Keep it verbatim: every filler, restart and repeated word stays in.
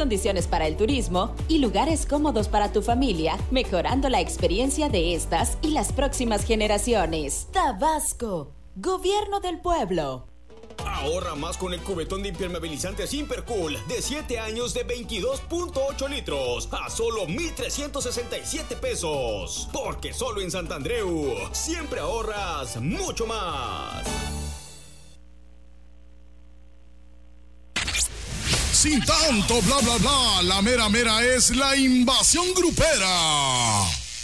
condiciones para el turismo y lugares cómodos para tu familia, mejorando la experiencia de estas y las próximas generaciones. Tabasco, Gobierno del Pueblo. Ahorra más con el cubetón de impermeabilizantes Impercool de siete años de veintidós punto ocho litros a solo mil trescientos sesenta y siete pesos. Porque solo en Santandreu siempre ahorras mucho más. Sin tanto bla bla bla, la mera mera es la invasión grupera.